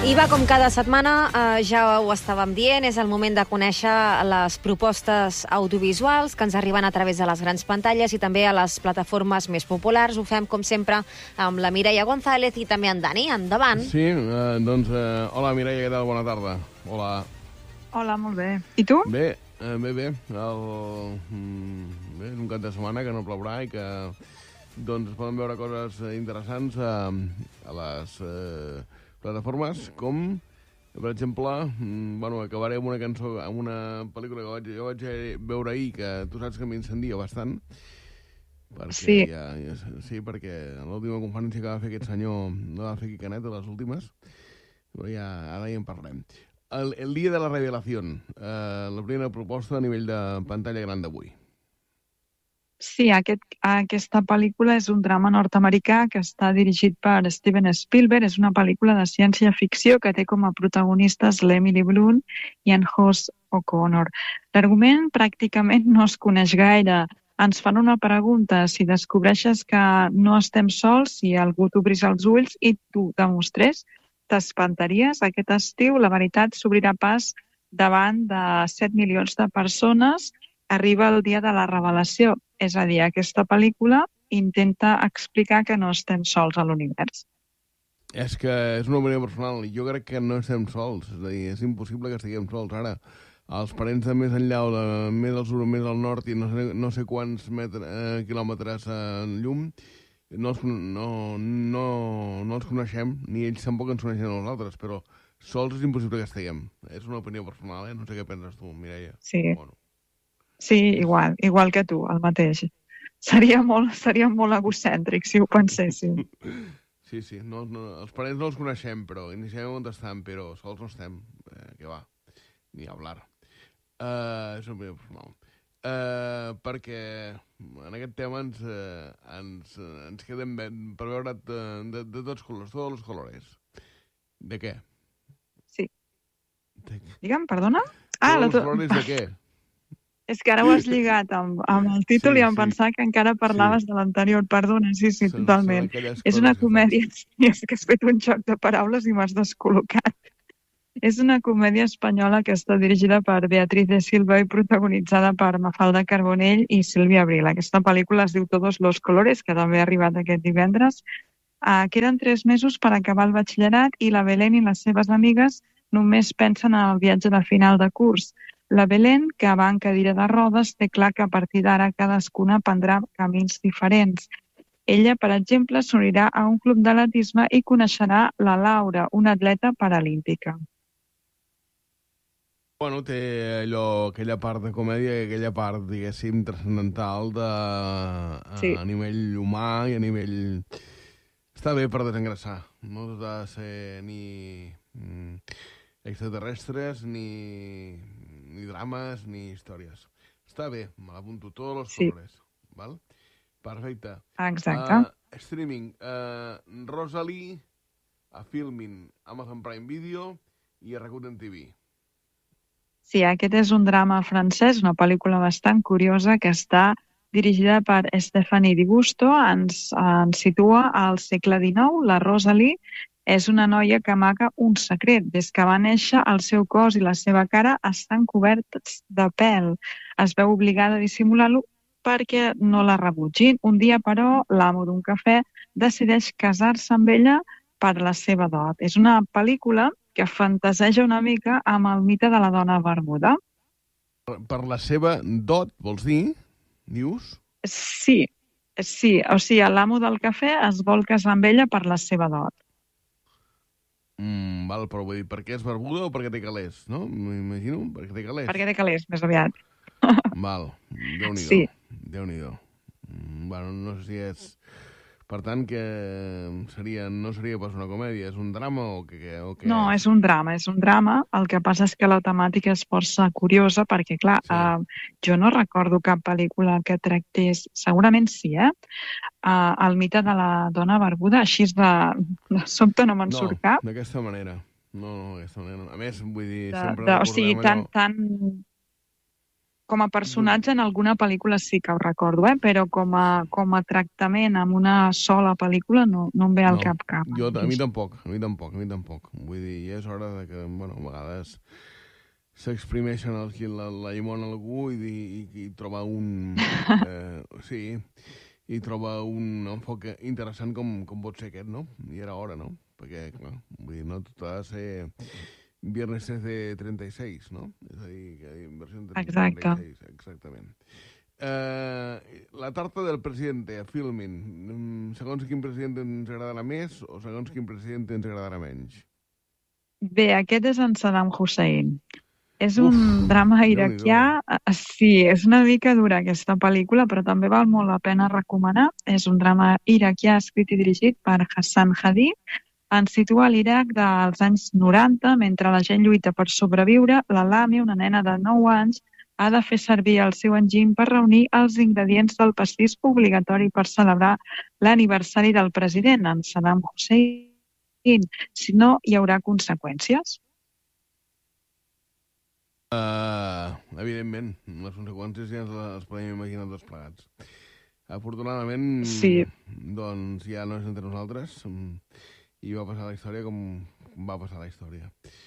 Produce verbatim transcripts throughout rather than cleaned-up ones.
I va, com cada setmana, eh, ja ho estàvem dient, és el moment de conèixer les propostes audiovisuals que ens arriben a través de les grans pantalles i també a les plataformes més populars. Ho fem, com sempre, amb la Mireia González i també en Dani. Endavant. Sí, eh, doncs, eh, hola Mireia, què tal? Bona tarda. Hola. Hola, molt bé. I tu? Bé, eh, bé, bé. El, mm, bé, és un cap de setmana que no plourà i que doncs, es poden veure coses interessants a, a les eh, plataformes, com, per exemple, mm, bueno, acabaré amb una cançó, amb una pel·lícula que vaig, jo vaig veure ahir, que tu saps que m'incendia bastant, perquè Sí. Ja, ja, sí, perquè en l'última conferència que va fer aquest senyor no va fer aquí Canet, de les últimes, però ja, ara ja en parlem. El, el dia de la revelació, eh, la primera proposta a nivell de pantalla gran d'avui. Sí, aquest, aquesta pel·lícula és un drama nord-americà que està dirigit per Steven Spielberg. És una pel·lícula de ciència-ficció que té com a protagonistes l'Emily Blunt i en Josh O'Connor. L'argument pràcticament no es coneix gaire. Ens fan una pregunta: si descobreixes que no estem sols, si algú t'obrís els ulls i tu demostrés, t'espantaries? Aquest estiu, la veritat, s'obrirà pas davant de set milions de persones. Arriba el dia de la revelació, és a dir, aquesta pel·lícula intenta explicar que no estem sols a l'univers. És que és una opinió personal. Jo crec que no estem sols. És a dir, és impossible que estiguem sols ara. Els parents de més enllà, o de més al sud o més al nord, i no sé, no sé quants metre, eh, quilòmetres en llum, no els, no, no, no els coneixem, ni ells tampoc ens coneixen a nosaltres, però sols és impossible que estiguem. És una opinió personal, eh? No sé què penses tu, Mireia. Sí. Bueno. Sí, igual, igual que tu, el mateix. Seria molt, seria molt egocèntric si ho penséssim. Sí, sí, no, no, els parents no els coneixem, però ni sabem on estan, però sols no estem. Eh, què va? Ni hablar. Uh, és una opinió personal. Uh, perquè en aquest tema ens, uh, ens, uh, ens quedem ben per veure de, de, de tots colors, tots els colors. De què? Sí. De... Digue'm, perdona? Ah, tots la els to... colors de què? És que ara ho has lligat amb, amb el títol Sí, i em sí. pensava que encara parlaves Sí. de l'anterior. Perdona, sí, sí, Són- totalment. són aquelles És una coses que comèdia... Sí, és que has fet un joc de paraules i m'has descol·locat. És una comèdia espanyola que està dirigida per Beatriz de Silva i protagonitzada per Mafalda Carbonell i Sílvia Abril. Aquesta pel·lícula es diu Todos los colores, que també ha arribat aquest divendres. Uh, queden tres mesos per acabar el batxillerat i la Belén i les seves amigues només pensen en el viatge de final de curs. La Belén, que va en cadira de rodes, té clar que a partir d'ara cadascuna prendrà camins diferents. Ella, per exemple, s'unirà a un club d'atletisme i coneixerà la Laura, una atleta paralímpica. Bueno, té allò, aquella part de comèdia i aquella part, diguéssim, transcendental de, a, Sí. a nivell humà i a nivell... Està bé per desengressar. No ha de ser ni mm, extraterrestres, ni, ni drames, ni històries. Està bé, me l'apunto, tots els Sí. colores. Val? Perfecte. Exacte. Uh, streaming. Uh, Rosalie, a Filmin, Amazon Prime Video i a Rakuten T V. Sí, aquest és un drama francès, una pel·lícula bastant curiosa que està dirigida per Stéphanie Dibusto. Ens, ens situa al segle dinou. La Rosalie és una noia que amaga un secret. Des que va néixer, el seu cos i la seva cara estan coberts de pèl. Es veu obligada a dissimular-lo perquè no la rebutgin. Un dia, però, l'amo d'un cafè decideix casar-se amb ella per la seva dot. És una pel·lícula que fantaseja una mica amb el mite de la dona vermuda. Per, per la seva dot, vols dir? Dius? Sí, sí, o sigui, l'amo del cafè es vol casar amb ella per la seva dot. Mm, val, però vull dir, per què és barbuda o perquè té calés, no? M'imagino, perquè té calés. Perquè té calés, més aviat. Val, Déu-n'hi-do. Sí. Déu-n'hi-do. Mm, bueno, no sé si és... Per tant, que seria, no seria pas una comèdia, és un drama o què, o què No, és un drama, és un drama. El que passa és que la temàtica és força curiosa perquè, clar, Sí. eh, jo no recordo cap pel·lícula que tractés, segurament sí, eh? eh el mite de la dona barbuda, així de, de sobte no me'n No, surt cap. d'aquesta manera. No, no, d'aquesta manera. A més, vull dir, De, sempre de, o recordem sigui, allò... tan, tan... Com a personatge en alguna pel·lícula sí que ho recordo, eh? Però com a, com a tractament en una sola pel·lícula no, no em ve al No, cap cap. jo, a mi tampoc, a mi tampoc, a mi tampoc. Vull dir, ja és hora de que, bueno, a vegades s'exprimeixen el, la, la llimona a algú i, i, i troba un... Eh, sí, i troba un enfoc interessant com, com pot ser aquest, no? I era hora, no? Perquè, clar, vull dir, no tot ha de ser Viernes trece treinta y seis, no? És a dir, que inversió en trenta y seis, exactament. Eh, la tarta del presidente, a Filmin. Segons quin president ens agradarà més o segons quin president ens agradarà menys? Bé, aquest és en Saddam Hussein. És un Uf, drama iraquià. Sí, és una mica dura aquesta pel·lícula, però també val molt la pena recomanar. És un drama iraquià escrit i dirigit per Hassan Hadi. Ens situa a l'Iraq dels anys noranta, mentre la gent lluita per sobreviure, la Lami, una nena de nou anys, ha de fer servir el seu enginy per reunir els ingredients del pastís obligatori per celebrar l'aniversari del president, en Saddam Hussein. Si no, hi haurà conseqüències. Uh, evidentment, les conseqüències ja les podem imaginar tots plegats. Afortunadament, sí. Doncs ja no és entre nosaltres, i va passar la història com va passar la història.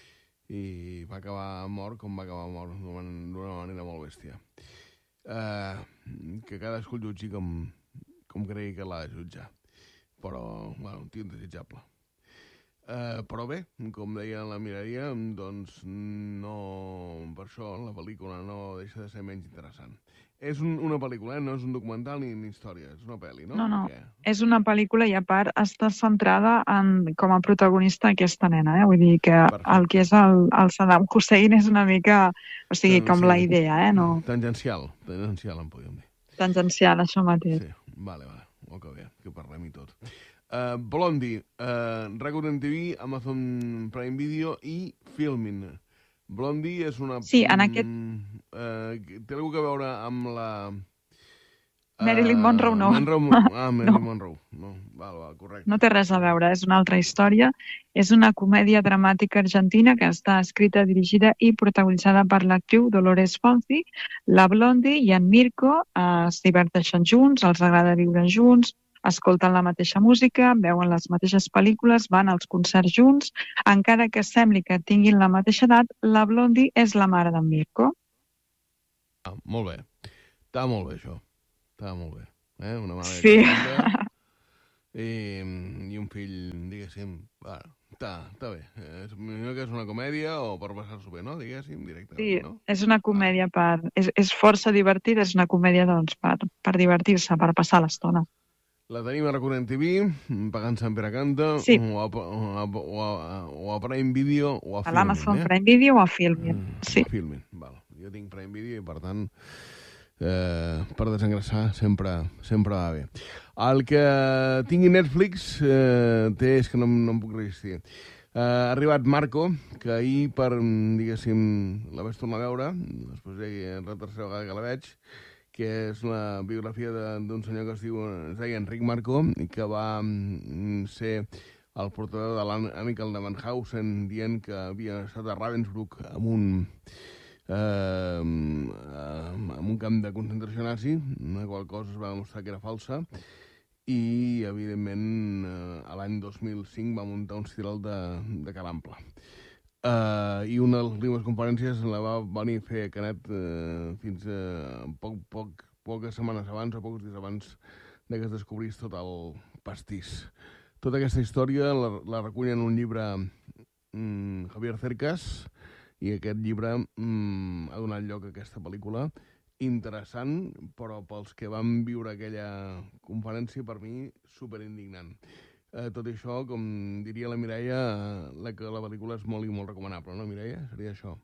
I va acabar mort com va acabar mort, d'una manera molt bèstia. Uh, que cadascú el jutgi com, com cregui que l'ha de jutjar. Però, bueno, un tio indesitjable. Uh, però bé, com deia la Mireia, doncs no... Per això la pel·lícula no deixa de ser menys interessant. És un, una pel·lícula, eh? No és un documental ni una història, és una pel·li, no? No, no, Què? És una pel·lícula i a part està centrada en, com a protagonista aquesta nena, eh? Vull dir que Perfecte. El que és el, el Saddam Hussein és una mica, o sigui, Tan, com sí. la idea, eh? No... Tangencial, tangencial en podríem dir. Tangencial, això mateix. Sí, vale, vale, oh, que bé, que parlem i tot. Uh, Blondie, uh, Rakuten T V, Amazon Prime Video i Filmin. Blondie és una... Sí, en aquest... Uh, té alguna a veure amb la... Uh, Marilyn Monroe, no. Monroe, ah, Marilyn no. Monroe. No, val, val, correcte. No té res a veure, és una altra història. És una comèdia dramàtica argentina que està escrita, dirigida i protagonitzada per l'actriu Dolores Fonzi. La Blondie i en Mirko uh, es diverteixen junts, els agrada viure junts, escolten la mateixa música, veuen les mateixes pel·lícules, van als concerts junts. Encara que sembli que tinguin la mateixa edat, la Blondie és la mare d'en Mirko. Ah, molt bé. Està molt bé, això. Està molt bé. Eh? Una mare sí. I, i un fill, diguéssim, bueno, està, està bé. És, que és una comèdia o per passar-s'ho bé, no? Diguéssim, directament, sí, no? És una comèdia per... És, és força divertida, és una comèdia, doncs, per, per divertir-se, per passar l'estona. La tenim a Rakuten T V, pagant Sant Pere Canta, sí. o, a, o, a, o, a, o a Prime Video o a, a Filmin. A l'Amazon eh? Prime Video o a Filmin, mm, sí. A Filmin, val. Jo tinc Prime Video i, per tant, eh, per desengressar sempre, sempre va bé. El que tingui Netflix eh, té, és que no, no em puc resistir. Eh, ha arribat Marco, que ahir, per, diguéssim, la vaig tornar a veure, després és la tercera vegada que la veig, que és la biografia d'un senyor que es diu es deia Enric Marco i que va mm, ser el portador de l'Amical de Mannhausen dient que havia estat a Ravensbrück amb un, eh, amb un camp de concentració nazi, la qual cosa es va demostrar que era falsa, i, evidentment, eh, l'any dos mil cinc va muntar un festival de, de Calample. Uh, I una de les últimes conferències la va venir a fer a Canet uh, fins a poc, poc, poques setmanes abans o pocs dies abans de que es descobrís tot el pastís. Tota aquesta història la, la recull en un llibre um, Javier Cercas, i aquest llibre um, ha donat lloc a aquesta pel·lícula interessant, però pels que van viure aquella conferència, per mi, superindignant. Eh, tot això, com diria la Mireia, la, que la pel·lícula és molt i molt recomanable, no, Mireia? Seria això.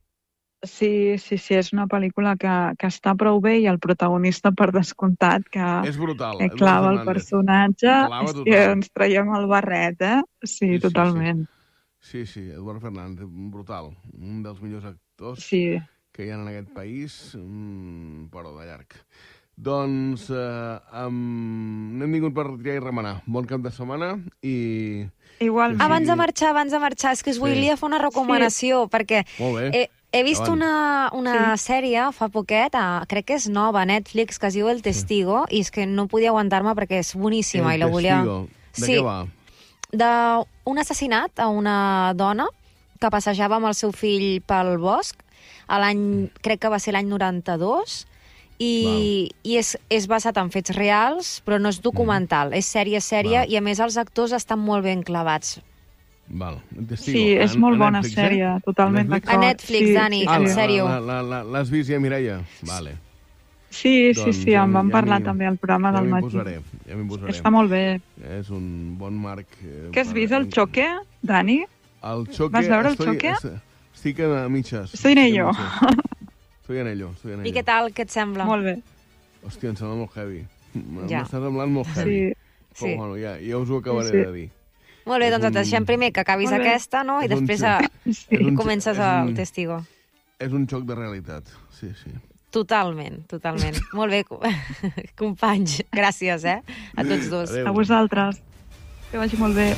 Sí, sí, sí, és una pel·lícula que, que està prou bé i el protagonista, per descomptat, que, és brutal, que clava el personatge, és que ens traiem el barret, eh? Sí, sí totalment. Sí, sí, sí, Eduard Fernández, brutal, un dels millors actors sí. que hi ha en aquest país, mm, però de llarg. Doncs eh, um, n'hem vingut per retirar i remenar. Bon cap de setmana i... Igual. Sí. Abans de marxar, abans de marxar, és que us sí. volia fer una recomanació, sí. perquè eh, He vist Endavant. una, una Sí. sèrie fa poquet, a, crec que és nova, a Netflix, que es diu El Testigo, i és que no podia aguantar-me perquè és boníssima. El i la volia... Testigo. De Sí. què va? D'un assassinat a una dona que passejava amb el seu fill pel bosc, a l'any, crec que va ser l'any noranta-dos, i, i és, és basat en fets reals, però no és documental, és sèrie, sèrie, Val. i a més els actors estan molt ben clavats. Val. El Testigo. Sí, és A- molt a bona Netflix, sèrie, eh? totalment Netflix? A d'acord. Netflix, Sí, Dani, sí, Ah, en sí. sèrio. la- la- la- L'has vist ja, Mireia? Vale. Sí, sí, Doncs sí, ja em m'hi- van ja parlar m'hi- també al programa Ja del m'hi matí. posaré, ja m'hi posaré. Està molt bé. És un bon marc. Eh, Què has per- vist, el xoque, Dani? El choque... Vas veure el estoy, choque? es- Estic a mitges. Estoy en Estic ello. a mitges. Estoy en ello, estoy en ello. I què tal, què et sembla? Molt bé. Hòstia, em sembla molt heavy. Ja. M'està semblant molt Sí, heavy. Sí. Però bueno, ja, ja us ho acabaré Sí. de dir. Molt bé, És doncs et un- deixem primer que acabis Molt bé. aquesta, no? I És un després xoc. a... És un- comences és un- el Testigo. És un xoc de realitat, sí, sí. Totalment, totalment. Molt bé, co- companys. Gràcies, eh? A tots dos. Adéu. a vosaltres. Que vagi molt bé.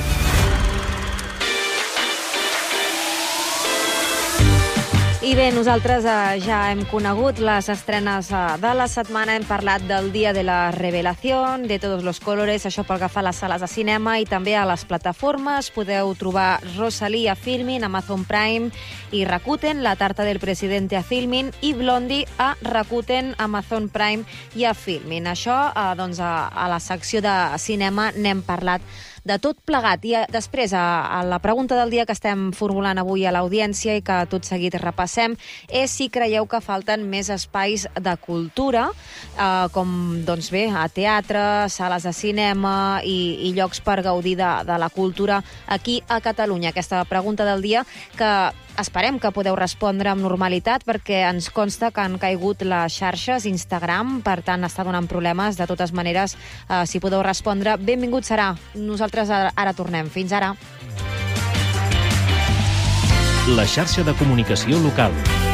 I bé, nosaltres eh, ja hem conegut les estrenes eh, de la setmana, hem parlat del Dia de la Revelación, de Todos los Colores, això pel que fa a les sales de cinema i també a les plataformes. Podeu trobar Rosalía a Filmin, Amazon Prime i Rakuten, La tarta del presidente a Filmin i Blondie a Rakuten, Amazon Prime i a Filmin. Això, eh, doncs, a, a la secció de cinema n'hem parlat de tot plegat. I eh, després, a, a la pregunta del dia que estem formulant avui a l'audiència i que tot seguit repassem, és si creieu que falten més espais de cultura, eh, com, doncs bé, a teatre, sales de cinema i, i llocs per gaudir de, de la cultura aquí a Catalunya. Aquesta pregunta del dia que esperem que podeu respondre amb normalitat perquè ens consta que han caigut les xarxes, Instagram, per tant està donant problemes. De totes maneres, eh, si podeu respondre, benvingut serà. Nosaltres ara, ara tornem. Fins ara. La xarxa de comunicació local.